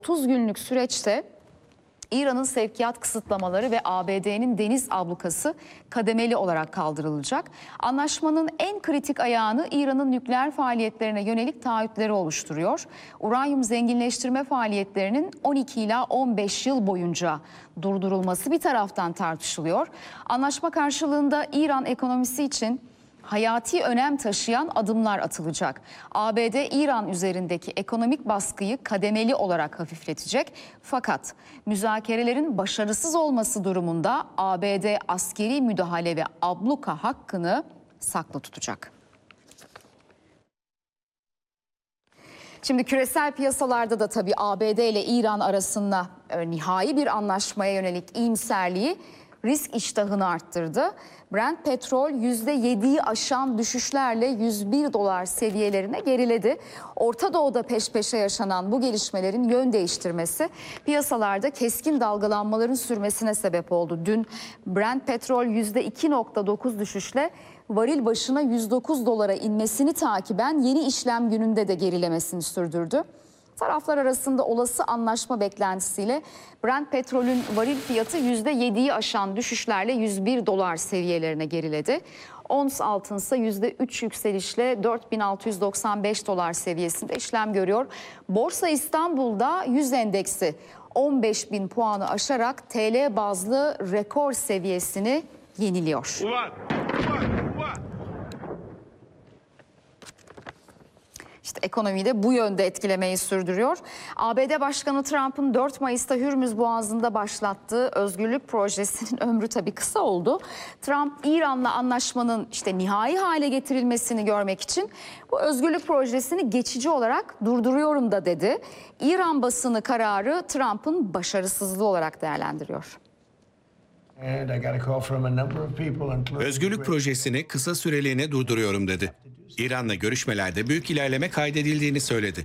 30 günlük süreçte İran'ın sevkiyat kısıtlamaları ve ABD'nin deniz ablukası kademeli olarak kaldırılacak. Anlaşmanın en kritik ayağını İran'ın nükleer faaliyetlerine yönelik taahhütleri oluşturuyor. Uranyum zenginleştirme faaliyetlerinin 12 ila 15 yıl boyunca durdurulması bir taraftan tartışılıyor. Anlaşma karşılığında İran ekonomisi için hayati önem taşıyan adımlar atılacak. ABD, İran üzerindeki ekonomik baskıyı kademeli olarak hafifletecek. Fakat müzakerelerin başarısız olması durumunda ABD askeri müdahale ve abluka hakkını saklı tutacak. Şimdi küresel piyasalarda da tabii ABD ile İran arasında nihai bir anlaşmaya yönelik iyimserliği risk iştahını arttırdı. Brent petrol %7'yi aşan düşüşlerle 101 dolar seviyelerine geriledi. Orta Doğu'da peş peşe yaşanan bu gelişmelerin yön değiştirmesi piyasalarda keskin dalgalanmaların sürmesine sebep oldu. Dün Brent petrol %2.9 düşüşle varil başına 109 dolara inmesini takiben yeni işlem gününde de gerilemesini sürdürdü. Taraflar arasında olası anlaşma beklentisiyle Brent petrolün varil fiyatı %7'yi aşan düşüşlerle 101 dolar seviyelerine geriledi. Ons altın ise %3 yükselişle 4695 dolar seviyesinde işlem görüyor. Borsa İstanbul'da 100 endeksi 15.000 puanı aşarak TL bazlı rekor seviyesini yeniliyor. İşte ekonomiyi de bu yönde etkilemeyi sürdürüyor. ABD Başkanı Trump'ın 4 Mayıs'ta Hürmüz Boğazı'nda başlattığı özgürlük projesinin ömrü tabii kısa oldu. Trump, İran'la anlaşmanın nihai hale getirilmesini görmek için bu özgürlük projesini geçici olarak durduruyorum da dedi. İran basını kararı Trump'ın başarısızlığı olarak değerlendiriyor. Özgürlük projesini kısa süreliğine durduruyorum dedi. İran'la görüşmelerde büyük ilerleme kaydedildiğini söyledi.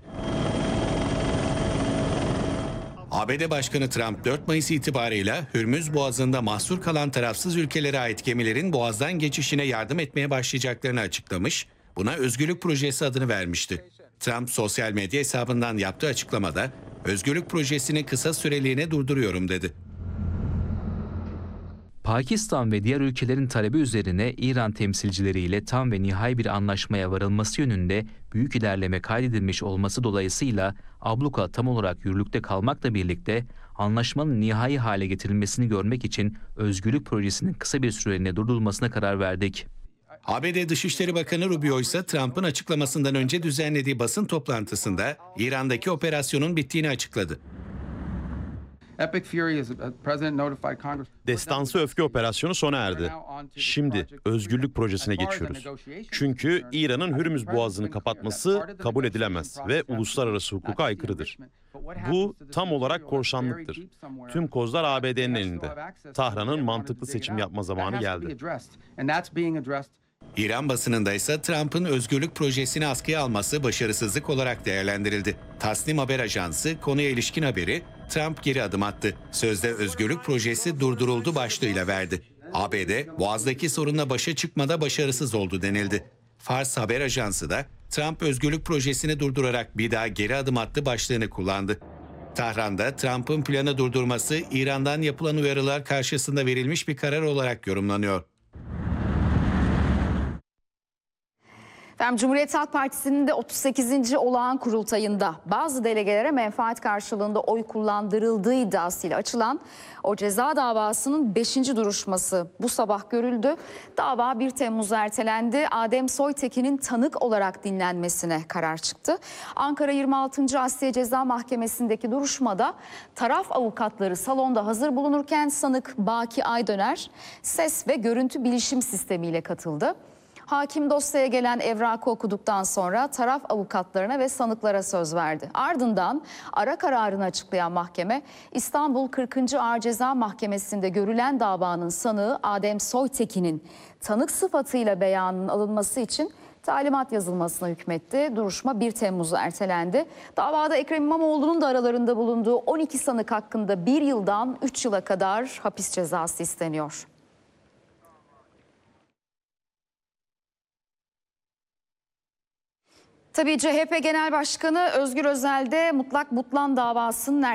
ABD Başkanı Trump 4 Mayıs itibarıyla Hürmüz Boğazı'nda mahsur kalan tarafsız ülkelere ait gemilerin boğazdan geçişine yardım etmeye başlayacaklarını açıklamış, buna özgürlük projesi adını vermişti. Trump sosyal medya hesabından yaptığı açıklamada özgürlük projesini kısa süreliğine durduruyorum dedi. Pakistan ve diğer ülkelerin talebi üzerine İran temsilcileriyle tam ve nihai bir anlaşmaya varılması yönünde büyük ilerleme kaydedilmiş olması dolayısıyla abluka tam olarak yürürlükte kalmakla birlikte anlaşmanın nihai hale getirilmesini görmek için özgürlük projesinin kısa bir süreliğine durdurulmasına karar verdik. ABD Dışişleri Bakanı Rubio ise Trump'ın açıklamasından önce düzenlediği basın toplantısında İran'daki operasyonun bittiğini açıkladı. Destansı öfke operasyonu sona erdi. Şimdi özgürlük projesine geçiyoruz. Çünkü İran'ın Hürmüz Boğazı'nı kapatması kabul edilemez ve uluslararası hukuka aykırıdır. Bu tam olarak korsanlıktır. Tüm kozlar ABD'nin elinde. Tahran'ın mantıklı seçim yapma zamanı geldi. İran basınında ise Trump'ın özgürlük projesini askıya alması başarısızlık olarak değerlendirildi. Tasnim Haber Ajansı konuya ilişkin haberi Trump geri adım attı. Sözde özgürlük projesi durduruldu başlığıyla verdi. ABD Boğaz'daki sorunla başa çıkmada başarısız oldu denildi. Fars Haber Ajansı da Trump özgürlük projesini durdurarak bir daha geri adım attı başlığını kullandı. Tahran'da Trump'ın planı durdurması İran'dan yapılan uyarılar karşısında verilmiş bir karar olarak yorumlanıyor. Cumhuriyet Halk Partisi'nin de 38. olağan kurultayında bazı delegelere menfaat karşılığında oy kullandırıldığı iddiasıyla açılan o ceza davasının 5. duruşması bu sabah görüldü. Dava 1 Temmuz'a ertelendi. Adem Soytekin'in tanık olarak dinlenmesine karar çıktı. Ankara 26. Asliye Ceza Mahkemesi'ndeki duruşmada taraf avukatları salonda hazır bulunurken sanık Baki Aydöner ses ve görüntü bilişim sistemiyle katıldı. Hakim dosyaya gelen evrakı okuduktan sonra taraf avukatlarına ve sanıklara söz verdi. Ardından ara kararını açıklayan mahkeme, İstanbul 40. Ağır Ceza Mahkemesi'nde görülen davanın sanığı Adem Soytekin'in tanık sıfatıyla beyanının alınması için talimat yazılmasına hükmetti. Duruşma 1 Temmuz'a ertelendi. Davada Ekrem İmamoğlu'nun da aralarında bulunduğu 12 sanık hakkında 1 yıldan 3 yıla kadar hapis cezası isteniyor. Tabii CHP Genel Başkanı Özgür Özel de mutlak butlan davasının